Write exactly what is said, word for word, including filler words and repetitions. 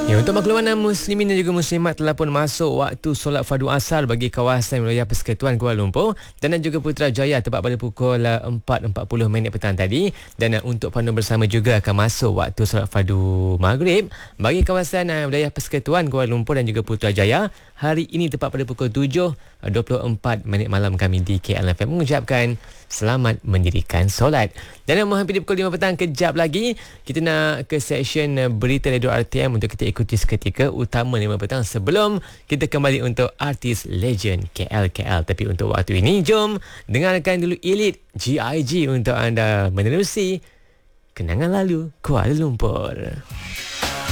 Ya, untuk makluman muslimin dan juga muslimat telah pun masuk waktu solat fardu asar bagi kawasan wilayah Persekutuan Kuala Lumpur dan juga Putrajaya tepat pada pukul empat empat puluh minit petang tadi. Dan uh, untuk pandu bersama juga akan masuk waktu solat fardu maghrib bagi kawasan uh, wilayah Persekutuan Kuala Lumpur dan juga Putrajaya hari ini tepat pada pukul tujuh dua puluh empat minit malam. Kami di K L F M mengucapkan selamat mendirikan solat. Dan menghampiri pukul lima petang, kejap lagi kita nak ke session uh, berita Radio R T M untuk kita ikuti seketika utama lima petang sebelum kita kembali untuk artis legend K L K L. Tapi untuk waktu ini, jom dengarkan dulu Elite G I G untuk anda menerusi kenangan lalu Kuala Lumpur.